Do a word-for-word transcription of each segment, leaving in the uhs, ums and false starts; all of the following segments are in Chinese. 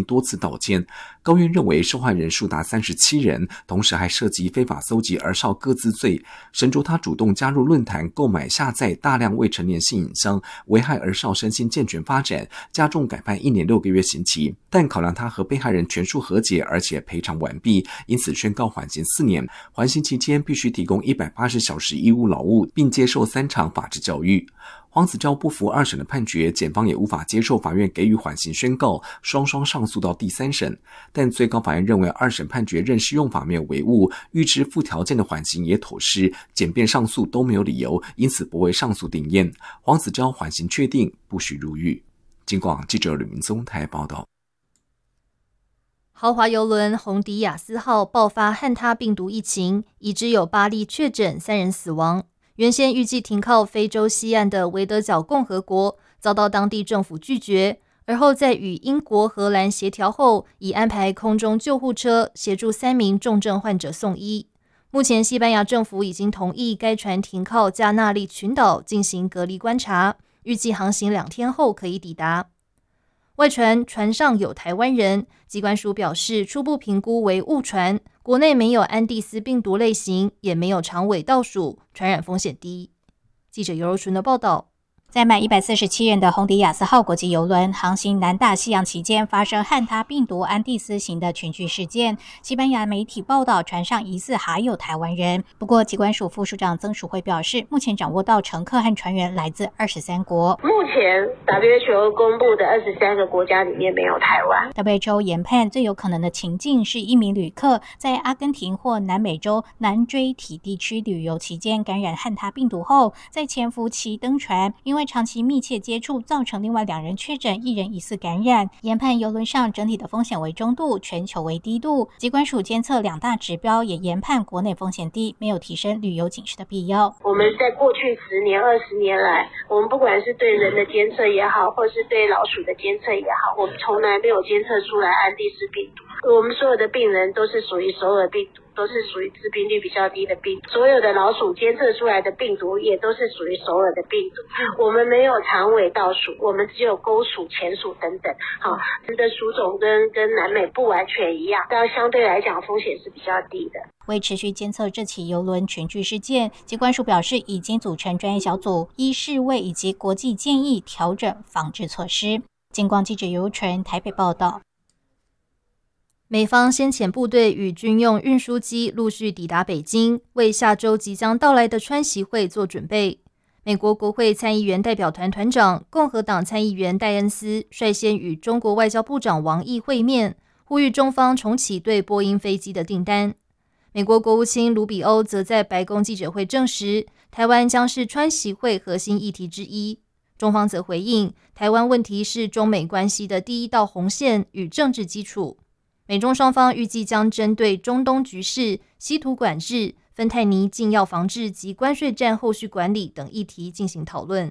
多次道歉。高院认为受害人数达三十七人，同时还涉及非法搜集儿少个资罪，审酌他主动加入论坛购买下载大量未成年性影像，危害儿少身心健全发展，加重改判一年六个月刑期。但考量他和被害人全数和解，而且赔偿完毕，因此宣告缓刑四年。缓刑期间必须提供一百八十小时义务劳务，并接受三场法治教育。黄子佼不服二审的判决，检方也无法接受法院给予缓刑宣告，双双上诉到第三审。但最高法院认为二审判决认适用法没有违误，预知附条件的缓刑也妥适，检辩上诉都没有理由，因此不为上诉定验。黄子佼缓刑确定，不许入狱。警广记者吕明宗台报道。 豪华邮轮红迪亚斯号爆发汉他病毒疫情，已知有八例确诊，三人死亡。原先预计停靠非洲西岸的维德角共和国遭到当地政府拒绝，而后在与英国、荷兰协调后，已安排空中救护车协助三名重症患者送医。目前西班牙政府已经同意该船停靠加那利群岛进行隔离观察，预计航行两天后可以抵达。外传船上有台湾人，机关署表示初步评估为误传，国内没有安第斯病毒类型，也没有长尾倒数，传染风险低。记者尤柔纯的报道。 载满一百四十七人的红迪亚斯号国际邮轮航行南大西洋期间发生汉他病毒安第斯型的群聚事件，西班牙媒体报道船上疑似还有台湾人。不过机关署副署长曾淑慧表示，目前掌握到乘客和船员来自二十三国。 目前 W H O 公布的二十三个国家里面没有台湾。 W H O 研判最有可能的情境是一名旅客在阿根廷或南美洲南锥体地区旅游期间感染汉他病毒后，在潜伏期登船，因为长期密切接触造成另外两人确诊，一人疑似感染。研判邮轮上整体的风险为中度，全球为低度。疾管署监测两大指标，也研判国内风险低，没有提升旅游警示的必要。 我们在过去十年、二十年来，我们不管是对人的监测也好，或是对老鼠的监测也好，我们从来没有监测出来安第斯病毒。我们所有的病人都是属于首尔病毒，都是属于致病率比较低的病毒，所有的老鼠监测出来的病毒也都是属于首尔的病毒。我们没有长尾倒鼠，我们只有钩鼠、前鼠等等。好，人的鼠种跟跟南美不完全一样，但相对来讲风险是比较低的。 为持续监测这起邮轮群聚事件，疾管署表示已经组成专业小组，依世卫以及国际建议调整防治措施。警广记者尤纯台北报道。 美方先遣部队与军用运输机陆续抵达北京，为下周即将到来的川习会做准备。美国国会参议员代表团团长、共和党参议员戴恩斯率先与中国外交部长王毅会面，呼吁中方重启对波音飞机的订单。美国国务卿卢比欧则在白宫记者会证实，台湾将是川习会核心议题之一。中方则回应，台湾问题是中美关系的第一道红线与政治基础。美中双方预计将针对中东局势、稀土管制、芬太尼禁药防治及关税战后续管理等议题进行讨论。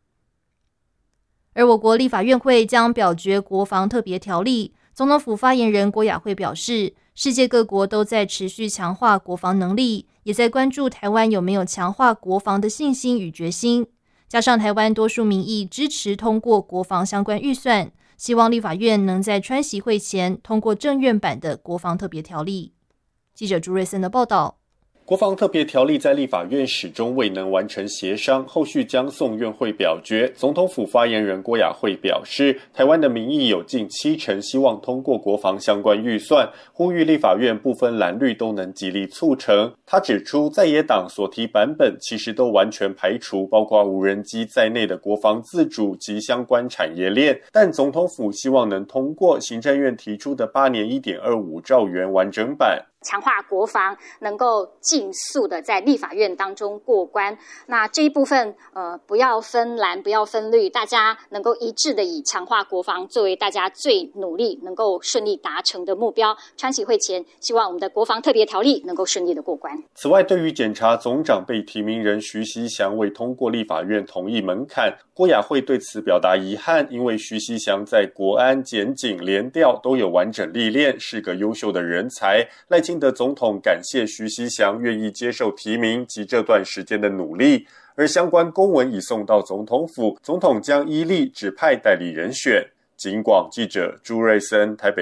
而我国立法院会将表决国防特别条例，总统府发言人郭雅慧表示，世界各国都在持续强化国防能力，也在关注台湾有没有强化国防的信心与决心。加上台湾多数民意支持通过国防相关预算，希望立法院能在川习会前通过政院版的国防特别条例。记者朱瑞森的报道。 国防特别条例在立法院始终未能完成协商，后续将送院会表决。总统府发言人郭雅慧表示，台湾的民意有近七成希望通过国防相关预算，呼吁立法院不分蓝绿都能极力促成。他指出，在野党所提版本其实都完全排除包括无人机在内的国防自主及相关产业链，但总统府希望能通过行政院提出的八年 一点二五兆元完整版。 强化国防能够尽速的在立法院当中过关，那这一部分呃不要分蓝不要分绿，大家能够一致的以强化国防作为大家最努力能够顺利达成的目标。川习会前希望我们的国防特别条例能够顺利的过关。 此外，对于检察总长被提名人徐锡祥未通过立法院同意门槛，郭雅慧对此表达遗憾，因为徐锡祥在国安、检警、联调都有完整历练，是个优秀的人才。赖清德总统感谢徐锡祥愿意接受提名及这段时间的努力，而相关公文已送到总统府，总统将依例指派代理人选。警广记者朱瑞森台北